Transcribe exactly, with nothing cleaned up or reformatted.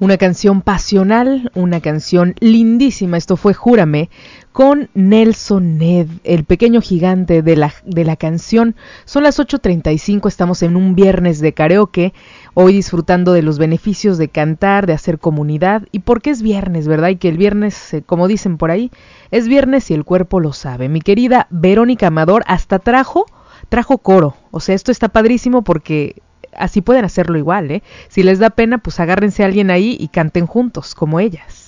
Una canción pasional, una canción lindísima. Esto fue Júrame con Nelson Ned, el pequeño gigante de la, de la canción. Son las ocho treinta y cinco, estamos en un viernes de karaoke, hoy disfrutando de los beneficios de cantar, de hacer comunidad, y porque es viernes, ¿verdad? Y que el viernes, eh, como dicen por ahí, es viernes y el cuerpo lo sabe. Mi querida Verónica Amador hasta trajo, trajo coro, o sea, esto está padrísimo porque así pueden hacerlo igual, ¿eh? Si les da pena, pues agárrense a alguien ahí y canten juntos, como ellas.